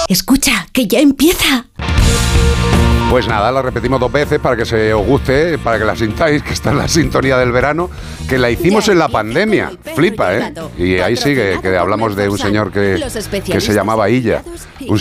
Escucha, que ya empieza. Pues nada, la repetimos 2 veces para que se os guste, para que la sintáis, que está en la sintonía del verano, que la hicimos en la pandemia. Flipa, ¿eh? Y ahí sigue, que hablamos de un señor que se llamaba Illa. Un